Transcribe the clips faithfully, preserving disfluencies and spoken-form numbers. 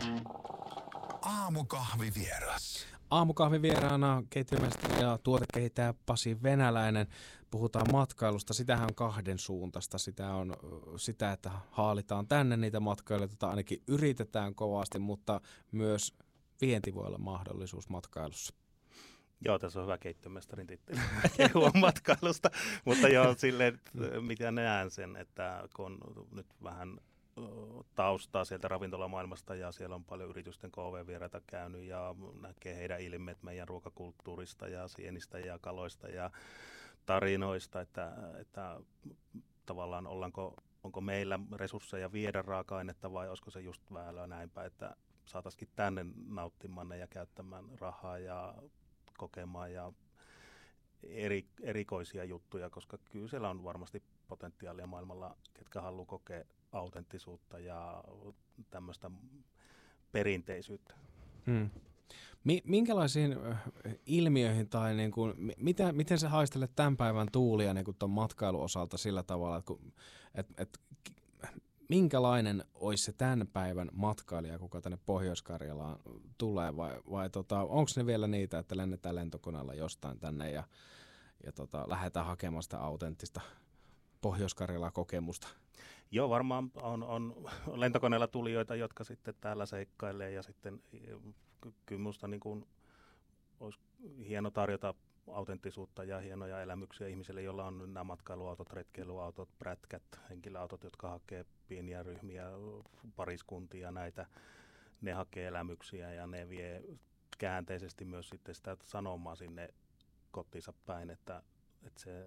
Aamukahvivieras. Aamukahvivieraana keittiömestari ja tuotekehittäjä Pasi Venäläinen. Puhutaan matkailusta. Sitähän on kahden suuntaista. Sitä on sitä, että haalitaan tänne niitä matkailijoita, jota ainakin yritetään kovasti, mutta myös vienti voi olla mahdollisuus matkailussa. Joo, tässä on hyvä keittiömestarin titteli kehua matkailusta, mutta joo, silleen, mitä näen sen, että kun nyt vähän taustaa sieltä ravintolamaailmasta ja siellä on paljon yritysten K V-vieraita käynyt ja näkee heidän ilmeet meidän ruokakulttuurista ja sienistä ja kaloista ja tarinoista, että, että tavallaan ollaanko, onko meillä resursseja viedä raaka-ainetta vai olisiko se just vähän näinpä, että saataisiin tänne nauttimaan ja käyttämään rahaa ja kokemaan ja eri, erikoisia juttuja, koska kyllä siellä on varmasti potentiaalia maailmalla, ketkä haluaa kokea autenttisuutta ja tämmöistä perinteisyyttä. Hmm. Minkälaisiin ilmiöihin tai niin kuin, mitä, miten sä haistelet tämän päivän tuulia niin kuin ton matkailun osalta sillä tavalla, että, kun, että, että minkälainen olisi se tämän päivän matkailija, kuka tänne Pohjois-Karjalaan tulee, vai, vai tota, onko ne vielä niitä, että lennetään lentokoneella jostain tänne ja, ja tota, lähdetään hakemaan sitä autenttista Pohjois-Karjalan kokemusta? Joo, varmaan on, on lentokoneella tulijoita, jotka sitten täällä seikkailee ja sitten kyllä minusta niin kuin olisi hieno tarjota autenttisuutta ja hienoja elämyksiä ihmisille, joilla on nämä matkailuautot, retkeilyautot, prätkät, henkilöautot, jotka hakee pieniä ryhmiä, pariskuntia, näitä. Ne hakee elämyksiä ja ne vie käänteisesti myös sitten sitä sanomaa sinne kotiinsa päin, että, että se,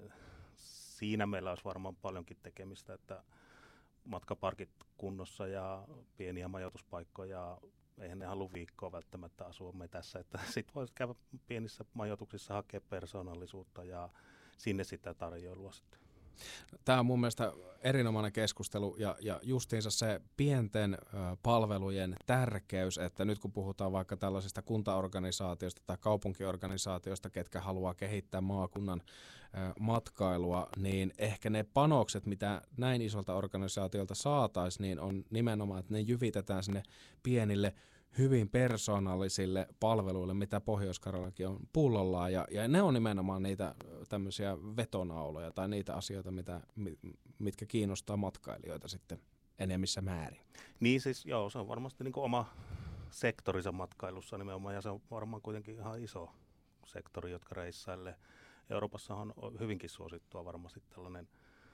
siinä meillä olisi varmaan paljonkin tekemistä, että matkaparkit kunnossa ja pieniä majoituspaikkoja. Eihän ne halua viikkoa välttämättä asua me tässä, että sitten voisi käydä pienissä majoituksissa hakea persoonallisuutta ja sinne sitä tarjoilua sitten. Tämä on mun mielestä erinomainen keskustelu ja, ja justiinsa se pienten ö, palvelujen tärkeys, että nyt kun puhutaan vaikka tällaisista kuntaorganisaatioista tai kaupunkiorganisaatioista, ketkä haluaa kehittää maakunnan ö, matkailua, niin ehkä ne panokset, mitä näin isolta organisaatiolta saataisiin, niin on nimenomaan, että ne jyvitetään sinne pienille hyvin persoonallisille palveluille, mitä Pohjois-Karjalakin on pullollaan, ja, ja ne on nimenomaan niitä tämmöisiä vetonauloja tai niitä asioita, mitä, mitkä kiinnostaa matkailijoita sitten enemmissä määrin. Niin siis joo, se on varmasti niin kuin oma sektorinsa matkailussa nimenomaan, ja se on varmaan kuitenkin ihan iso sektori, jotka reissailee. Euroopassa on hyvinkin suosittua varmasti tällainen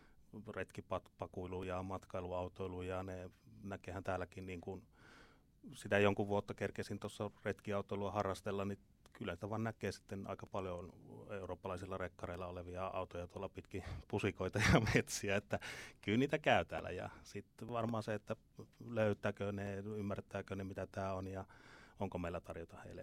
retkipakuilu ja matkailuautoilu, ja ne näkehän täälläkin niin kuin sitä jonkun vuotta kerkesin tuossa retkiautoilua harrastella, niin kyllä sitä vaan näkee sitten aika paljon eurooppalaisilla rekkareilla olevia autoja tuolla pitkin pusikoita ja metsiä, että kyllä niitä käy täällä. Ja sitten varmaan se, että löytääkö ne, ymmärtääkö ne mitä tämä on ja onko meillä tarjota heille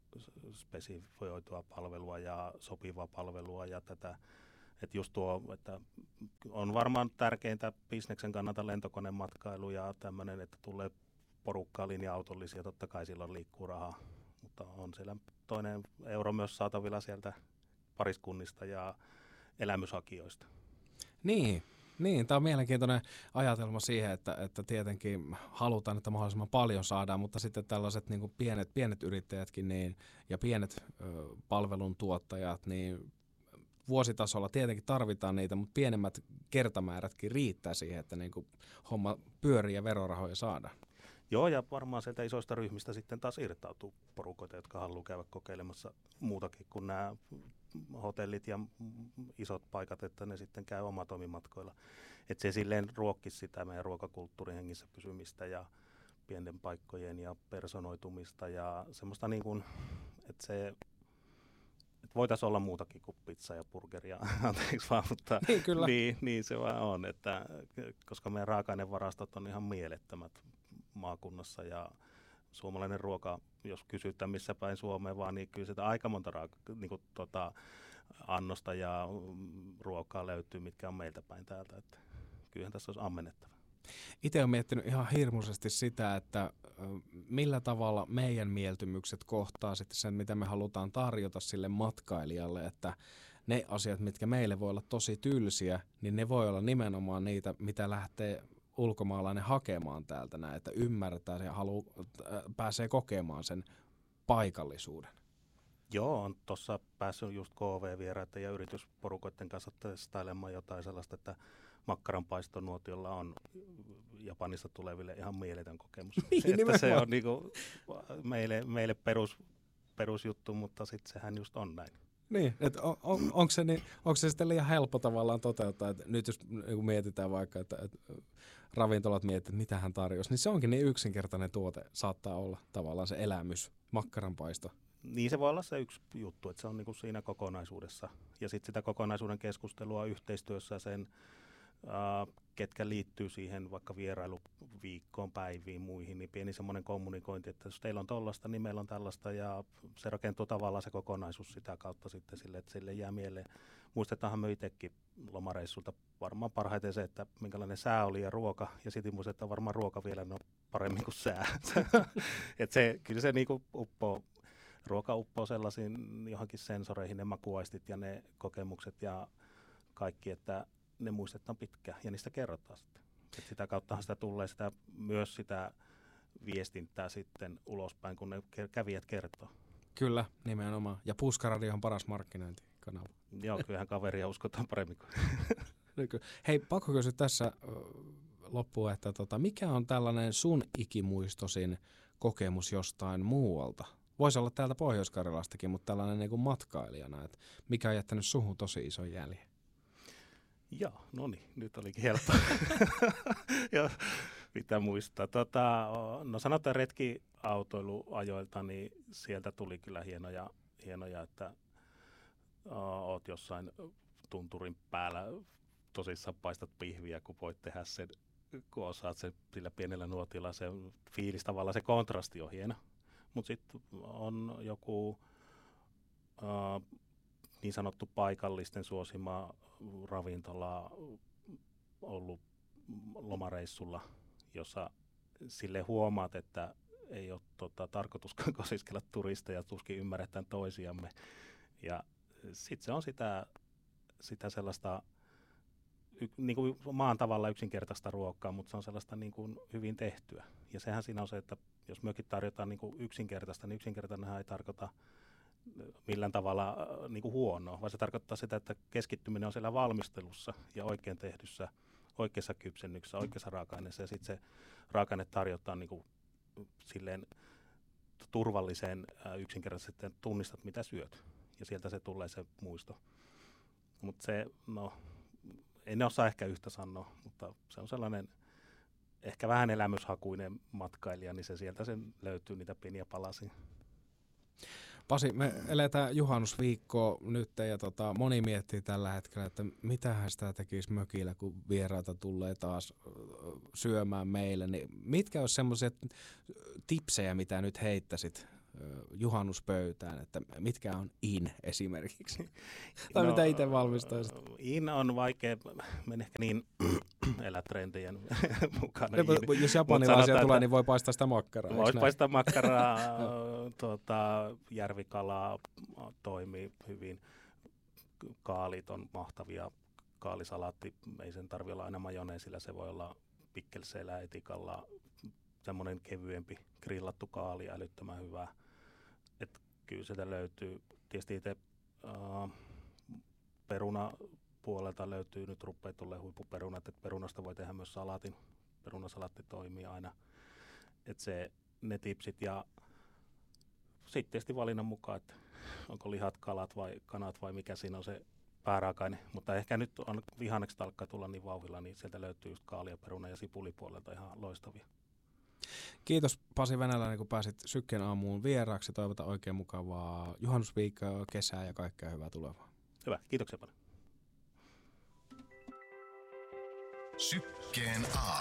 spesifioitua palvelua ja sopivaa palvelua ja tätä. Että just tuo, että on varmaan tärkeintä bisneksen kannalta lentokonematkailu ja tämmöinen, että tulee porukkaa linja-autollisia, totta kai silloin liikkuu rahaa, mutta on siellä toinen euro myös saatavilla sieltä pariskunnista ja elämyshakijoista. Niin, niin tämä on mielenkiintoinen ajatelma siihen, että, että tietenkin halutaan, että mahdollisimman paljon saadaan, mutta sitten tällaiset niin kuin pienet, pienet yrittäjätkin niin, ja pienet ö, palveluntuottajat, niin vuositasolla tietenkin tarvitaan niitä, mutta pienemmät kertamäärätkin riittää siihen, että niin kuin homma pyörii ja verorahoja saadaan. Joo, ja varmaan sieltä isoista ryhmistä sitten taas irtautuu porukoita, jotka haluaa käydä kokeilemassa muutakin kuin nämä hotellit ja isot paikat, että ne sitten käy omatoimimatkoilla. Että se silleen ruokkisi sitä meidän ruokakulttuurin hengissä pysymistä ja pienten paikkojen ja personoitumista ja semmoista niin kuin, että se että voitaisiin olla muutakin kuin pizza ja burgeria, anteeksi vaan, mutta niin, kyllä. Niin, niin se vaan on, että koska meidän raaka-ainevarastot on ihan mielettömät maakunnassa ja suomalainen ruoka, jos kysytään missä päin Suomeen vaan, niin kyllä sitä aika monta raaka- niin kuin, tota, annosta ja ruokaa löytyy, mitkä on meiltä päin täältä, että kyllähän tässä olisi ammennettava. Itse olen miettinyt ihan hirmuisesti sitä, että millä tavalla meidän mieltymykset kohtaa sitten sen, mitä me halutaan tarjota sille matkailijalle, että ne asiat, mitkä meille voi olla tosi tylsiä, niin ne voi olla nimenomaan niitä, mitä lähtee ulkomaalainen hakemaan täältä näin, että ymmärtää ja haluu, äh, pääsee kokemaan sen paikallisuuden? Joo, on tuossa päässyt just K V-vieraiden ja yritysporukoiden kanssa testailemaan jotain sellaista, että makkaranpaistonuotiolla on Japanista tuleville ihan mieletön kokemus. Niin, että se on niinku meille, meille perus, perusjuttu, mutta sitten sehän just on näin. Niin, että on, on, onko, se niin, onko se sitten liian helppo tavallaan toteuttaa, että nyt jos niin mietitään vaikka, että, että ravintolat miettii, että mitä hän tarjosi, niin se onkin niin yksinkertainen tuote, saattaa olla tavallaan se elämys, makkaranpaisto. Niin se voi olla se yksi juttu, että se on niinku siinä kokonaisuudessa. Ja sitten sitä kokonaisuuden keskustelua yhteistyössä sen, äh, ketkä liittyy siihen vaikka vierailuviikkoon, päiviin, muihin, niin pieni semmoinen kommunikointi, että jos teillä on tollasta, niin meillä on tällaista, ja se rakentuu tavallaan se kokonaisuus sitä kautta sitten sille, että sille jää mieleen. Muistetaanhan me itsekin lomareissulta varmaan parhaiten se, että minkälainen sää oli ja ruoka, ja sitten muistetaan varmaan ruoka vielä no, paremmin kuin sää. Et se, kyllä se niinku uppoo. Ruoka uppoo sellaisiin johonkin sensoreihin, ne makuaistit ja ne kokemukset ja kaikki, että ne muistetaan pitkään ja niistä kerrotaan sitten. Et sitä kauttahan sitä tulee sitä, myös sitä viestintää sitten ulospäin, kun ne kävijät kertoo. Kyllä, nimenomaan. Ja Puskaradio on paras markkinointikanava. Joo, kyllähän kaveria uskotaan paremmin kuin. Hei, pakko kysyä tässä loppuun, että tota, mikä on tällainen sun ikimuistoisin kokemus jostain muualta? Voisi olla täältä Pohjois-Karjalastakin, mutta tällainen niin kuin matkailijana, että mikä on jättänyt suhun tosi ison jäljen? Joo, no niin, nyt olikin helppo. Ja pitää muistaa. Tota, no sanotaan retkiautoiluajoilta, niin sieltä tuli kyllä hienoja, hienoja että uh, oot jossain tunturin päällä tosissaan paistat pihviä, kun voit tehdä sen, kun osaat sen sillä pienellä nuotilla. Se fiilis tavallaan, se kontrasti on hieno. Mutta sitten on joku uh, niin sanottu paikallisten suosima ravintola ollut lomareissulla, jossa sille huomaat, että ei ole tota, tarkoituskaan kosiskella turisteja, tuskin ymmärretään toisiamme. Ja sitten se on sitä, sitä sellaista y, niin kuin maan tavalla yksinkertaista ruokaa, mutta se on sellaista niin kuin hyvin tehtyä. Ja sehän siinä on se, että jos mekin tarjotaan niin kuin yksinkertaista, niin yksinkertainenhan ei tarkoita millään tavalla äh, niin kuin huonoa, vaan se tarkoittaa sitä, että keskittyminen on siellä valmistelussa ja oikein tehdyssä, oikeassa kypsennyksessä, oikeassa raaka-aineessa, ja sitten se raaka-aine tarjotaan niin kuin silleen turvalliseen äh, yksinkertaisesti, että tunnistat mitä syöt, ja sieltä se tulee se muisto. Mutta se, no, en osaa ehkä yhtä sanoa, mutta se on sellainen ehkä vähän elämyshakuinen matkailija, niin se sieltä sen löytyy niitä pieniä palasia. Pasi, me eletään juhannusviikkoa nyt ja tota, moni miettii tällä hetkellä, että mitähän sitä tekisi mökillä, kun vieraita tulee taas syömään meille. Niin mitkä olisi semmoisia tipsejä, mitä nyt heittäisit juhannuspöytään, että mitkä on in esimerkiksi? Tai no, mitä itse valmistaisit? In on vaikea, mennä ehkä niin elää trendien mukana. Ja, jos japanilaisia tulee, niin voi paistaa sitä makkaraa. Voisi paistaa makkaraa, tuota, järvikalaa toimii hyvin, kaalit on mahtavia, kaalisalaatti, ei sen tarvitse olla aina majoneesilla, se voi olla pikkelseellä, etikalla, semmoinen kevyempi grillattu kaali, älyttömän hyvä. Et kyllä sitä löytyy. Tietysti itse äh, perunapuolelta löytyy, nyt rupeaa tulee huippuperunat, että perunasta voi tehdä myös salaatin. Perunasalaatti toimii aina. Et se, ne tipsit ja sitten tietysti valinnan mukaan, että onko lihat, kalat vai kanat vai mikä siinä on se pääraaka-aine. Mutta ehkä nyt on vihanneksi alkaa tulla niin vauhdilla, niin sieltä löytyy just kaalia, peruna ja sipulipuolelta ihan loistavia. Kiitos Pasi Venäläinen, kun pääsit Sykkeen aamuun vieraaksi. Toivotan oikein mukavaa juhannusviikkoa, kesää ja kaikkea hyvää tulevaa. Hyvä, kiitoksia paljon. Sykkeen aamu.